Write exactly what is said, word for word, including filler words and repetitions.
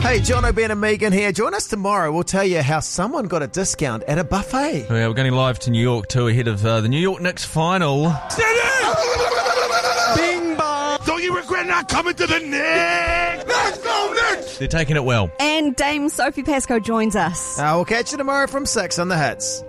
Hey, Jono, Ben and Megan here. Join us tomorrow. We'll tell you how someone got a discount at a buffet. Yeah, we're going live to New York too, ahead of uh, the New York Knicks final. Bing bong! Don't you regret not coming to the Knicks? Let's go Knicks! They're taking it well. And Dame Sophie Pascoe joins us. Uh, we'll catch you tomorrow from six on the Hits.